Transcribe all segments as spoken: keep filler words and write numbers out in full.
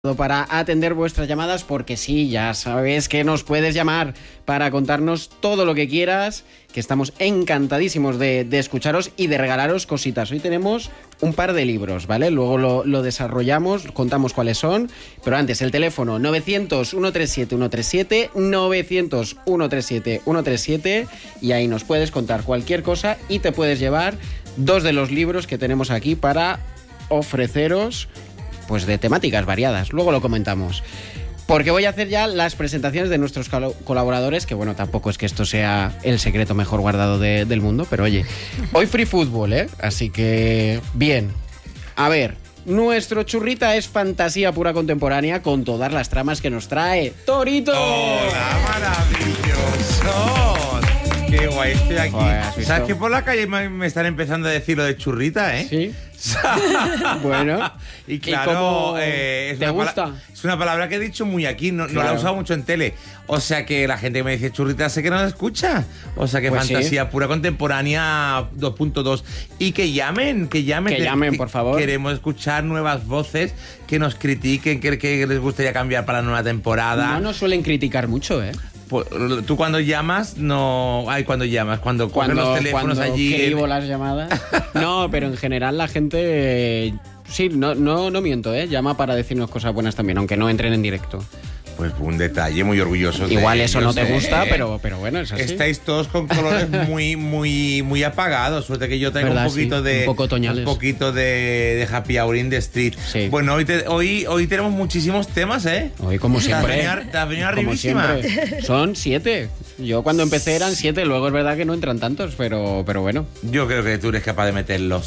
para atender vuestras llamadas, porque sí, ya sabes que nos puedes llamar para contarnos todo lo que quieras, que estamos encantadísimos de, de escucharos y de regalaros cositas. Hoy tenemos un par de libros, ¿vale? Luego lo, lo desarrollamos, contamos cuáles son, pero antes el teléfono novecientos, ciento treinta y siete, ciento treinta y siete, novecientos, ciento treinta y siete, ciento treinta y siete, y ahí nos puedes contar cualquier cosa y te puedes llevar dos de los libros que tenemos aquí para ofreceros, pues de temáticas variadas. Luego lo comentamos. Porque voy a hacer ya las presentaciones de nuestros colaboradores, que bueno, tampoco es que esto sea el secreto mejor guardado de, del mundo, pero oye, hoy free fútbol, ¿eh? Así que, bien. A ver, nuestro churrita es fantasía pura contemporánea con todas las tramas que nos trae Torito. ¡Hola, maravilloso! ¡Qué guay, estoy aquí! Joder, ¿sabes que por la calle me, me están empezando a decir lo de churrita, eh? Sí. Bueno, y claro, ¿y eh, es te una gusta? Pala- es una palabra que he dicho muy aquí, no, claro. no la he usado mucho en tele. O sea que la gente que me dice churrita sé que no la escucha. O sea que pues fantasía sí. pura contemporánea dos punto dos. Y que llamen, que llamen. Que llamen, por favor. Queremos escuchar nuevas voces que nos critiquen, que, que les gustaría cambiar para la nueva temporada. No nos suelen criticar mucho, ¿eh? Tú cuando llamas, no... Ay, cuando llamas, cuando coges Cuando, los teléfonos cuando allí... escribo las llamadas. No, pero en general la gente... Sí, no, no, no miento, ¿eh? Llama para decirnos cosas buenas también, aunque no entren en directo. Pues un detalle, muy orgulloso. Igual de eso ellos, no te ¿eh? gusta, pero, pero bueno, es así. Estáis todos con colores muy, muy, muy apagados. Suerte que yo tengo ¿verdad? un poquito Sí, de... un poco otoñales. Un poquito de, de Happy Hour in the Street. Sí. Bueno, hoy, te, hoy, hoy tenemos muchísimos temas, ¿eh? Hoy, como siempre. Te has venido, te has venido como arribísima. siempre. Son siete. Yo cuando empecé eran siete, luego es verdad que no entran tantos, pero, pero bueno. Yo creo que tú eres capaz de meterlos.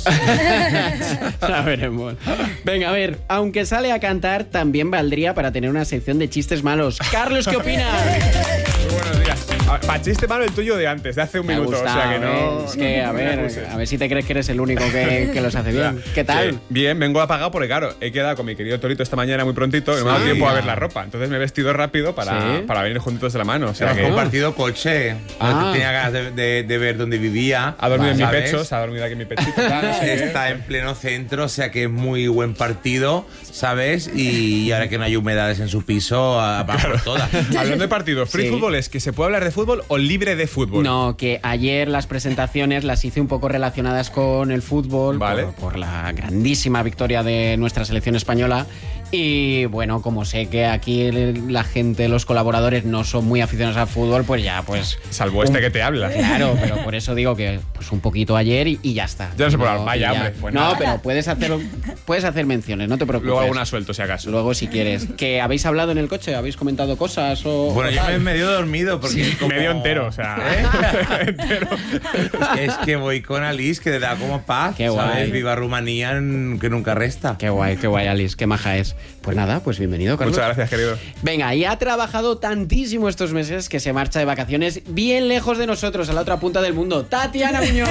Ya veremos. Venga, a ver, aunque sale a cantar, también valdría para tener una sección de chistes malos. Carlos, ¿qué opinas? Muy buenos días. Para chiste malo el tuyo de antes, de hace un Me minuto. gusta, o sea que no. ¿eh? Es que, a ver, a ver si te crees que eres el único que, que los hace bien. ¿Qué tal? Sí, bien, vengo apagado porque, claro, he quedado con mi querido Torito esta mañana muy prontito y no me ha dado Sí. tiempo a ver la ropa. Entonces me he vestido rápido para, Sí. para venir juntitos de la mano. O sea Hemos que compartido coche. Ah. Tenía ganas de, de, de ver dónde vivía. ha dormido en mi ¿sabes? pecho, se ha dormido aquí en mi pechito. Tal, no sé qué. Está en pleno centro, o sea que es muy buen partido, ¿sabes? Y, y ahora que no hay humedades en su piso, a, a por todas. Hablando de partidos, ¿free Sí. fútbol es que se puede hablar de fútbol o libre de fútbol? No, que ayer las presentaciones las hice un poco relacionadas con el fútbol, Vale. por, por la grandísima victoria de nuestra selección española. Y bueno, como sé que aquí la gente, los colaboradores no son muy aficionados al fútbol, pues ya, pues... Salvo este un- que te habla. Claro, pero por eso digo que pues un poquito ayer y, y ya está. Ya no se puede hablar. y Vaya, ya. hombre, pues no, nada. pero puedes hacer, puedes hacer menciones, no te preocupes. Luego alguna suelto, si acaso. Luego, si quieres. ¿Que habéis hablado en el coche? ¿Habéis comentado cosas o...? Bueno, o yo me tal? he medio dormido porque como- Medio entero, o sea. entero. Es que voy con Alice, que le da como paz, Qué ¿sabes? guay. Viva Rumanía, en- que nunca resta. Qué guay, qué guay, Alice, qué maja es. Pues nada, pues bienvenido, Carlos. Muchas gracias, querido. Venga, y ha trabajado tantísimo estos meses que se marcha de vacaciones bien lejos de nosotros, a la otra punta del mundo. Tatiana Muñoz.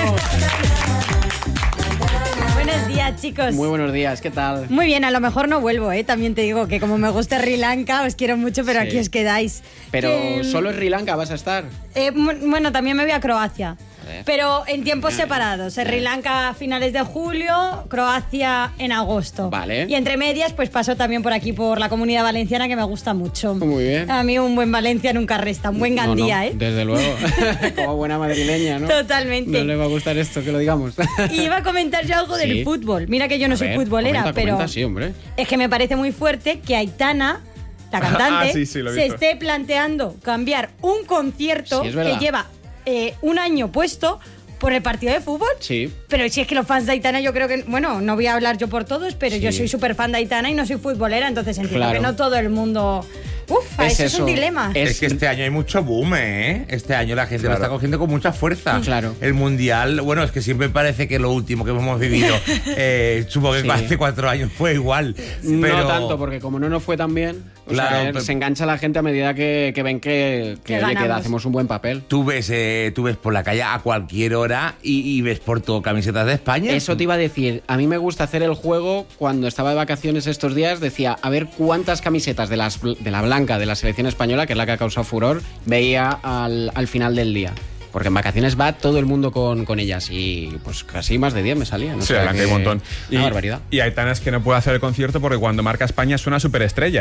Buenos días, chicos. Muy buenos días, ¿qué tal? Muy bien, a lo mejor no vuelvo, ¿eh? También te digo que como me gusta Sri Lanka, os quiero mucho, pero Sí. aquí os quedáis. Pero Que, solo en Sri Lanka vas a estar. eh, mu- bueno, también me voy a Croacia. Joder. Pero en tiempos separados. Sri Lanka a finales de julio, Croacia en agosto. Vale. Y entre medias, pues paso también por aquí, por la Comunidad Valenciana, que me gusta mucho. Muy bien. A mí un buen Valencia nunca resta, un buen No, Gandía, no, ¿eh? Desde luego. Como buena madrileña, ¿no? Totalmente. No le va a gustar esto, que lo digamos. Y iba a comentar yo algo Sí. del fútbol. Mira que yo no A soy ver, futbolera, comenta, pero comenta, sí, hombre. es que me parece muy fuerte que Aitana, la cantante, Ah, sí, sí, lo he se visto. esté planteando cambiar un concierto Sí, es que verdad. lleva eh, un año puesto por el partido de fútbol. Sí. Pero si es que los fans de Aitana, yo creo que, bueno, no voy a hablar yo por todos, pero Sí. yo soy súper fan de Aitana y no soy futbolera, entonces entiendo Claro. que no todo el mundo... Uf, Es eso, es eso. un dilema. Es- Es que este año hay mucho boom, ¿eh? Este año la gente Claro. lo está cogiendo con mucha fuerza. Claro. El Mundial, bueno, es que siempre parece que lo último que hemos vivido, eh, supongo que Sí. hace cuatro años fue igual. Pero No tanto, porque como no nos fue tan bien, o Claro, sea, pero- se engancha la gente a medida que, que ven que, que, Que oye, que ganamos. hacemos un buen papel. Tú ves, eh, tú ves por la calle a cualquier hora y, y ves por todo camisetas de España. Eso te iba a decir, a mí me gusta hacer el juego cuando estaba de vacaciones estos días, decía, a ver cuántas camisetas de, las, de la blanca de la selección española, que es la que ha causado furor, veía al, al final del día. porque en vacaciones va todo el mundo con, con ellas y pues casi más de diez me salían. Sí, adelante hay un montón. Una y, barbaridad. Y Aitana es que no puede hacer el concierto porque cuando marca España suena superestrella.